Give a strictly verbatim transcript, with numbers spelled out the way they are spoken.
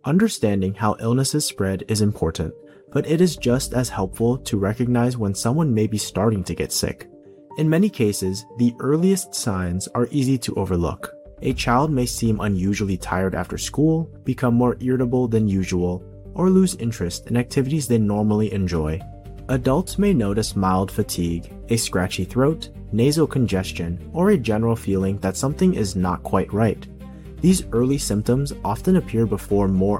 Understanding how illnesses spread is important, but it is just as helpful to recognize when someone may be starting to get sick. In many cases, the earliest signs are easy to overlook. A child may seem unusually tired after school, become more irritable than usual, or lose interest in activities they normally enjoy. Adults may notice mild fatigue, a scratchy throat, nasal congestion, or a general feeling that something is not quite right. These early symptoms often appear before more